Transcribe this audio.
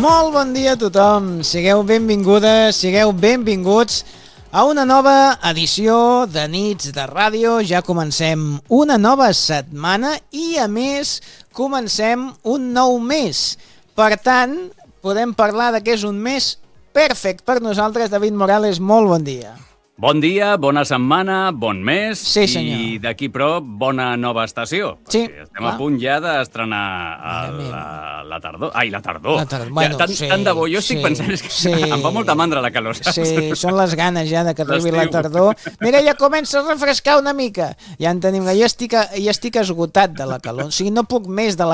Molt bon dia a tothom, sigueu benvingudes, sigueu benvinguts a una nova edició de Nits de Ràdio. Ja comencem una nova setmana i a més comencem un nou mes. Per tant, podem parlar de que és un mes perfecte per nosaltres. David Morales, molt bon dia. Bon dia, bona setmana, bon mes, sí, senyor. I d'aquí prop, bona nova estació. Sí, estem a punt ja d'estrenar la tardor. Ai, la tardor. Bueno, tant de bo, jo estic pensant, és que em fa molta mandra la calor, saps? Sí, són les ganes ja de que arribi la tardor. Mira, ja comença a refrescar una mica. Ja en tenim, ja estic esgotat de la calor. O sigui, no puc més de la